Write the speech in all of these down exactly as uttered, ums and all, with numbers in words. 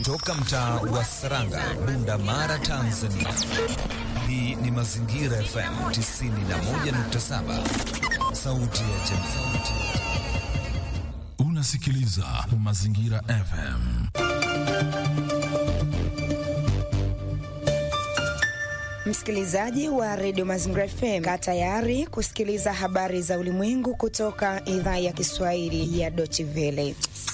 kutoka mtaa wa Saranga, Bunda Mara, Tanzania. Hii ni Mazingira F M tisini na moja nukta saba, sauti ya jamii. Unasikiliza Mazingira F M. Msikilizaji wa Radio Mazingira F M, kaa tayari kusikiliza habari za ulimwengu kutoka idhaa ya Kiswahili ya Deutsche Welle.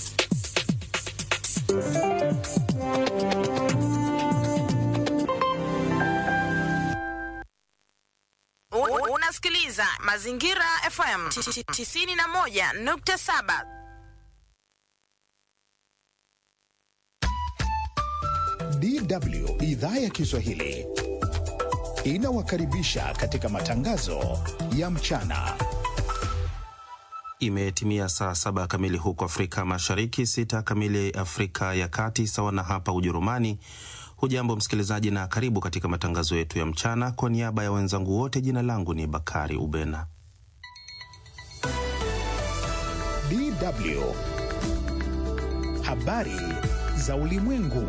Unasikiliza Mazingira F M tisini na moja nukta saba. D W idhaa ya Kiswahili inawakaribisha katika matangazo ya mchana. Imetimia saa saba kamili huko Afrika Mashariki, sita kamili Afrika ya Kati, sawa na hapa Ujerumani. Hujambo msikilizaji na karibu katika matangazo yetu ya mchana. Kwa niaba ya wenzangu wote, jina langu ni Bakari Ubena. D W habari za ulimwengu.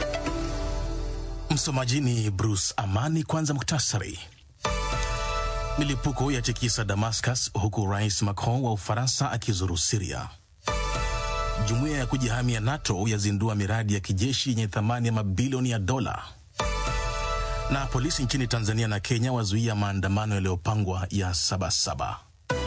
Msomaji ni Bruce Amani. Kwanza muktasari. Milipuko ya tikisa Damascus huku Rais Macron wa Ufaransa akizuru Syria. Jumuiya ya kujihami ya NATO yazindua miradi ya kijeshi yenye thamani ya mabilioni ya dola. Na polisi nchini Tanzania na Kenya wazuia maandamano yaliyopangwa ya Sabasaba.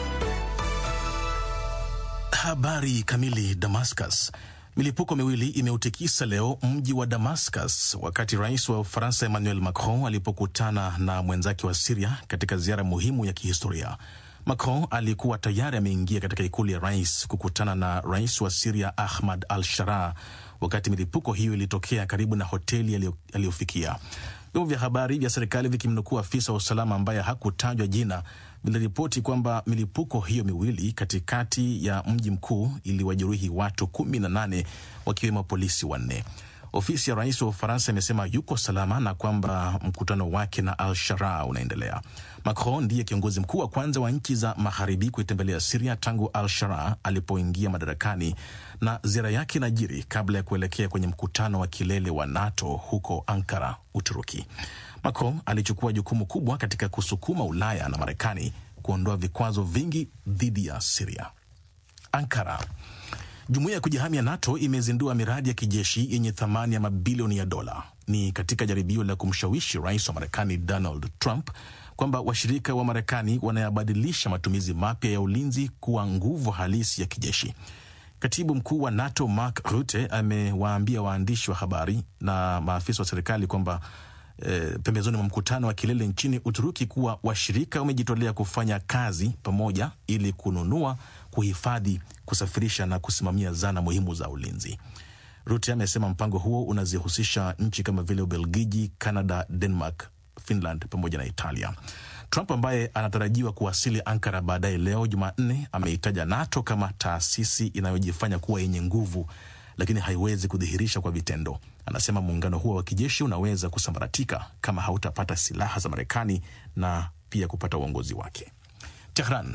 Habari kamili. Damascus. Milipuko miwili imeutikisa leo mji wa Damascus wakati Rais wa Ufaransa Emmanuel Macron alipokutana na mwenzake wa Syria katika ziara muhimu ya kihistoria. Macron alikuwa tayari ameingia katika ikulu ya rais kukutana na Rais wa Syria Ahmad al-Sharaa wakati milipuko hiyo ilitokea karibu na hoteli aliyofikia. Vyombo vya habari vya serikali vikimnukuu afisa wa usalama ambaye hakutajwa jina viliripoti kwamba milipuko hiyo miwili katikati ya mji mkuu iliwajeruhi watu kumi na nane wakiwemo polisi wanne. Ofisi ya Rais wa Ufaransa imesema yuko salama na kwamba mkutano wake na al-Sharaa unaendelea. Macron ndiye kiongozi mkuu wa kwanza wa nchi za magharibi kuitembelea Syria tangu al-Sharaa alipoingia madarakani, na ziara yake inajiri kabla ya kuelekea kwenye mkutano wa kilele wa NATO huko Ankara, Uturuki. Macron alichukua jukumu kubwa katika kusukuma Ulaya na Marekani kuondoa vikwazo vingi dhidi ya Syria. Ankara. Jumuiya ya kujihami ya NATO imezindua miradi ya kijeshi yenye thamani ya mabilioni ya dola. Ni katika jaribio la kumshawishi rais wa Marekani Donald Trump kwamba washirika wa Marekani wanayabadilisha matumizi mapya ya ulinzi kuwa nguvu halisi ya kijeshi. Katibu mkuu wa NATO Mark Rutte amewaambia waandishi wa habari na maafisa wa serikali kwamba E, pembezoni mwa mkutano wa kilele nchini Uturuki kuwa washirika wamejitolea kufanya kazi pamoja ili kununua, kuhifadhi, kusafirisha na kusimamia zana muhimu za ulinzi. Rutte amesema mpango huo unazihusisha nchi kama vile Ubelgiji, Canada, Denmark, Finland pamoja na Italia. Trump ambaye anatarajiwa kuwasili Ankara baadaye leo Jumanne ameitaja NATO kama taasisi inayojifanya kuwa yenye nguvu lakini haiwezi kudhihirisha kwa vitendo. Anasema muungano huo wa kijeshi unaweza kusambaratika kama hautapata silaha za Marekani na pia kupata uongozi wake. Tehran.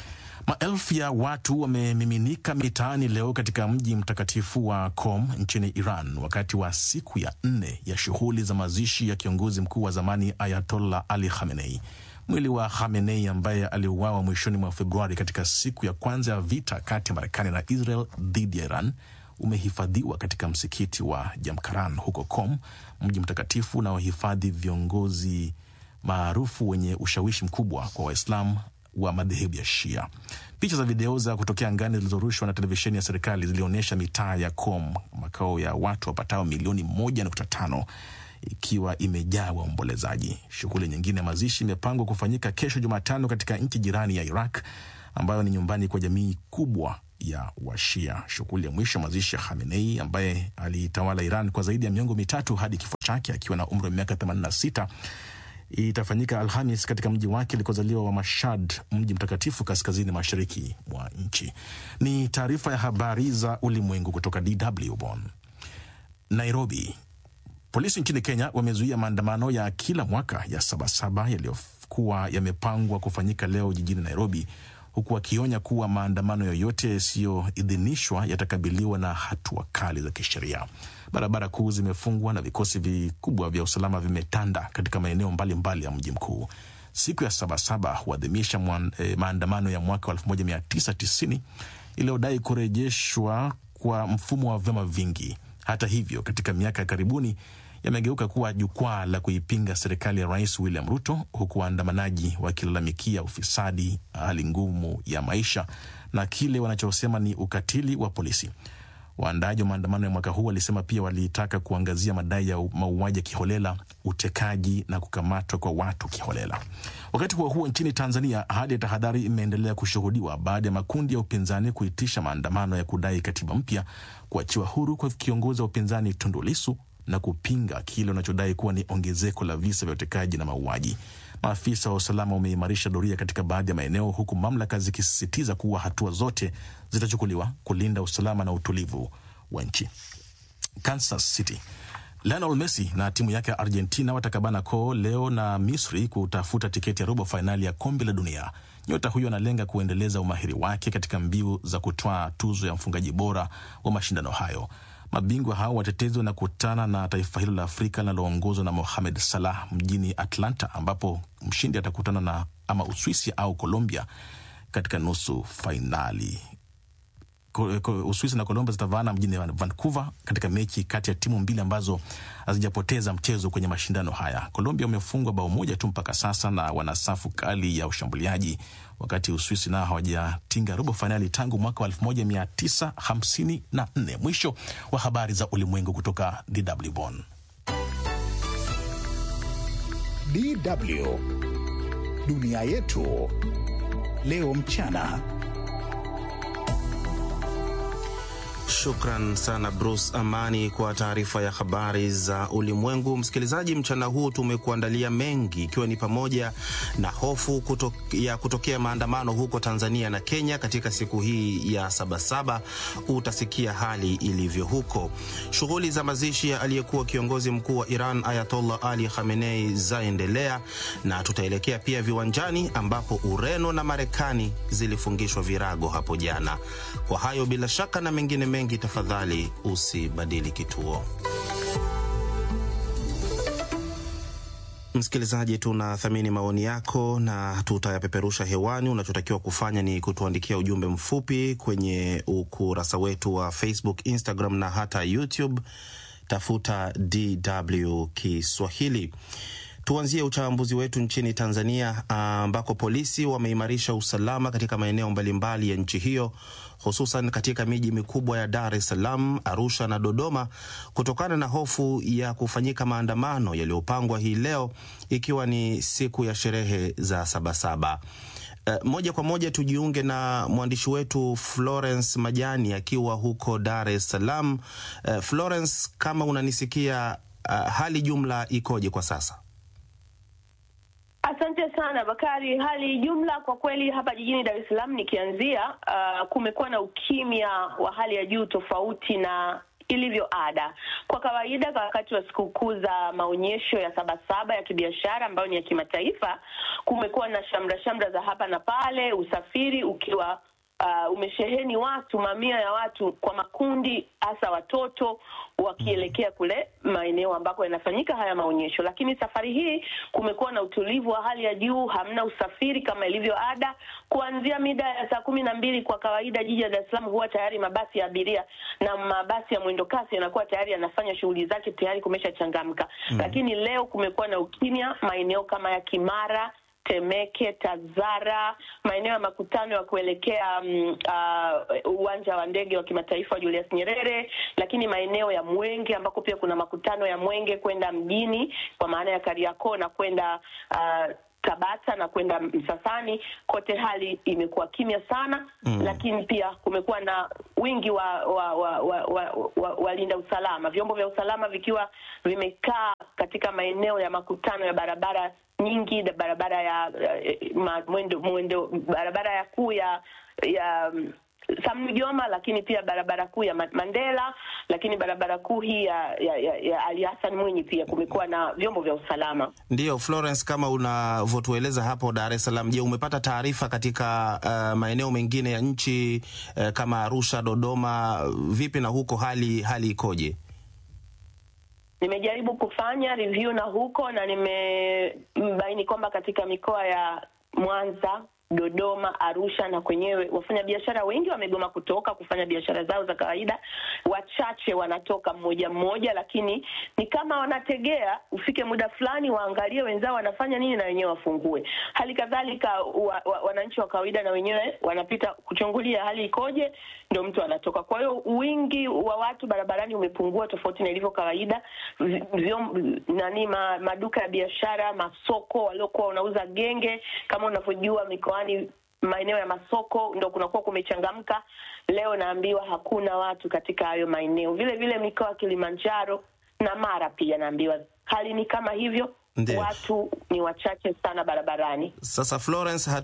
Maelfu ya watu wamemiminika mitaani leo katika mji mtakatifu wa Qom nchini Iran wakati wa siku ya nne ya shughuli za mazishi ya kiongozi mkuu wa zamani Ayatollah Ali Khamenei. Mwili wa Khamenei ambaye aliuawa mwishoni mwa Februari katika siku ya kwanza ya vita kati ya Marekani na Israel dhidi ya Iran umehifadhiwa katika msikiti wa Jamkaran huko Qom, mji mtakatifu na wahifadhi viongozi maarufu wenye ushawishi mkubwa kwa Waislamu wa madhehebu ya Shia. Picha za video za kutokea angani zilizorushwa na televisheni ya serikali zilionyesha mitaa ya Qom, makao ya watu wapatao milioni moja nukta tano, ikiwa imejaa waombolezaji. Shughuli nyingine ya mazishi imepangwa kufanyika kesho Jumatano katika nchi jirani ya Iraq ambayo ni nyumbani kwa jamii kubwa ya Washia. Shughuli ya mwisho mazishi ya Khamenei ambaye alitawala Iran kwa zaidi ya miongo mitatu hadi kifo chake akiwa na umri wa miaka themanini na sita itafanyika Alhamis katika mji wake alikozaliwa wa Mashhad, mji mtakatifu kaskazini mashariki mwa nchi. Ni taarifa ya habari za ulimwengu kutoka D W Bonn. Nairobi. Polisi nchini Kenya wamezuia maandamano ya kila mwaka ya Sabasaba yaliyokuwa yamepangwa kufanyika leo jijini Nairobi, huku wakionya kuwa maandamano yoyote yasiyoidhinishwa yatakabiliwa na hatua kali za kisheria. Barabara kuu zimefungwa na vikosi vikubwa vya usalama vimetanda katika maeneo mbalimbali ya mji mkuu. Siku ya Sabasaba huadhimisha eh, maandamano ya mwaka wa elfu moja mia tisa tisini iliyodai kurejeshwa kwa mfumo wa vyama vingi. Hata hivyo, katika miaka ya karibuni yamegeuka kuwa jukwaa la kuipinga serikali ya Rais William Ruto, huku waandamanaji wakilalamikia ufisadi, hali ngumu ya maisha na kile wanachosema ni ukatili wa polisi. Waandaaji wa maandamano ya mwaka huu walisema pia walitaka kuangazia madai ya mauaji ya kiholela, utekaji na kukamatwa kwa watu kiholela. Wakati huo huo, nchini Tanzania hali ya tahadhari imeendelea kushuhudiwa baada ya makundi ya upinzani kuitisha maandamano ya kudai katiba mpya, kuachiwa huru kwa kiongozi wa upinzani Tundu Lissu na kupinga kile wanachodai kuwa ni ongezeko la visa vya utekaji na mauaji. Maafisa wa usalama wameimarisha doria katika baadhi ya maeneo, huku mamlaka zikisisitiza kuwa hatua zote zitachukuliwa kulinda usalama na utulivu wa nchi. Kansas City. Lionel Messi na timu yake ya Argentina watakabana koo leo na Misri kutafuta tiketi ya robo finali ya kombe la dunia. Nyota huyo analenga kuendeleza umahiri wake katika mbiu za kutoa tuzo ya mfungaji bora wa mashindano hayo. Mabingwa hao watetezi wanakutana na taifa hilo la Afrika linaloongozwa na Mohamed Salah mjini Atlanta, ambapo mshindi atakutana na ama Uswisi au Colombia katika nusu finali. Uswisi na Colombia zitavana mjini Vancouver katika mechi kati ya timu mbili ambazo hazijapoteza mchezo kwenye mashindano haya. Colombia wamefungwa bao moja tu mpaka sasa na wanasafu kali ya ushambuliaji, wakati Uswisi nao hawajatinga robo finali tangu mwaka wa elfu moja mia tisa hamsini na nne. Mwisho wa habari za ulimwengu kutoka D W Bonn. D W Dunia Yetu leo mchana. Shukran sana Bruce Amani kwa taarifa ya habari za ulimwengu. Msikilizaji, mchana huu tumekuandalia mengi, ikiwa ni pamoja na hofu kuto, ya kutokea maandamano huko Tanzania na Kenya katika siku hii ya Sabasaba. Utasikia hali ilivyo huko. Shughuli za mazishi ya aliyekuwa kiongozi mkuu wa Iran Ayatollah Ali Khamenei zaendelea, na tutaelekea pia viwanjani ambapo Ureno na Marekani zilifungishwa virago hapo jana. Kwa hayo bila shaka na mengine mengi, tafadhali usibadili kituo. Msikilizaji, tunathamini maoni yako na tutayapeperusha hewani. Unachotakiwa kufanya ni kutuandikia ujumbe mfupi kwenye ukurasa wetu wa Facebook, Instagram na hata YouTube. Tafuta D W Kiswahili. Tuanzie uchambuzi wetu nchini Tanzania, ambako polisi wameimarisha usalama katika maeneo mbalimbali ya nchi hiyo, hususan katika miji mikubwa ya Dar es Salaam, Arusha na Dodoma, kutokana na hofu ya kufanyika maandamano yaliyopangwa hii leo, ikiwa ni siku ya sherehe za Sabasaba. Uh, moja kwa moja tujiunge na mwandishi wetu Florence Majani akiwa huko Dar es Salaam. Uh, Florence, kama unanisikia, uh, hali jumla ikoje kwa sasa? Asante sana Bakari. Hali jumla kwa kweli hapa jijini Dar es Salaam nikianzia, uh, kumekuwa na ukimya wa hali ya juu tofauti na ilivyo ada. Kwa kawaida kwa wakati wa sikukuu za maonyesho ya Sabasaba ya kibiashara ambayo ni ya kimataifa, kumekuwa na shamra shamra za hapa na pale, usafiri ukiwa Uh, umesheheni watu, mamia ya watu kwa makundi, hasa watoto wakielekea kule maeneo ambako yanafanyika haya maonyesho. Lakini safari hii kumekuwa na utulivu wa hali ya juu, hamna usafiri kama ilivyo ada. Kuanzia mida ya saa kumi na mbili kwa kawaida jiji la Dar es Salaam huwa tayari mabasi ya abiria na mabasi ya mwendo kasi yanakuwa tayari yanafanya shughuli zake, tayari kumeshachangamka. Mm. Lakini leo kumekuwa na ukimya maeneo kama ya Kimara, Temeke, Tazara, maeneo ya makutano ya kuelekea um, uh, uwanja wa ndege wa kimataifa wa Julius Nyerere, lakini maeneo ya Mwenge ambako pia kuna makutano ya Mwenge kwenda mjini kwa maana ya Kariakoo na kwenda uh, Tabata na kwenda Msasani, kote hali imekuwa kimya sana. Mm. Lakini pia kumekuwa na wingi wa wa wa wa, wa, wa walinda usalama, vyombo vya usalama vikiwa vimekaa katika maeneo ya makutano ya barabara nyingi, da barabara ya uh, mwendo mwendo barabara ya kuu ya ya um, Sam Nujoma, lakini pia barabara kuu ya Mandela, lakini barabara kuu hii ya, ya, ya, ya Ali Hassan Mwinyi pia kumekuwa na vyombo vya usalama. Ndio Florence, kama unavyotueleza hapo Dar es Salaam, je, umepata taarifa katika uh, maeneo mengine ya nchi uh, kama Arusha, Dodoma, vipi na huko hali hali ikoje? Nimejaribu kufanya review na huko na nimebaini kwamba katika mikoa ya Mwanza, Dodoma, Arusha na kwenyewe wafanya biashara wengi wamegoma kutoka kufanya biashara zao za kawaida. Wachache wanatoka mmoja mmoja, lakini ni kama wanategea ufike muda fulani waangalie wenzao wanafanya nini na wenyewe wafungue. Hali kadhalika wa, wa, wananchi wa kawaida na wenyewe wanapita kuchungulia hali ikoje, ndio mtu anatoka. Kwa hiyo wingi wa watu barabarani umepungua tofauti na ilivyo kawaida. Vyom, nani ma, maduka ya biashara, masoko waliokuwa wanauza genge kama unavyojua mikoani maeneo ya masoko ndio kunakuwa kumechangamka. Leo naambiwa hakuna watu katika hayo maeneo. Vile vile mikoa Kilimanjaro na Mara pia naambiwa hali ni kama hivyo. Ndiyo. Watu ni wachache sana barabarani. Sasa Florence,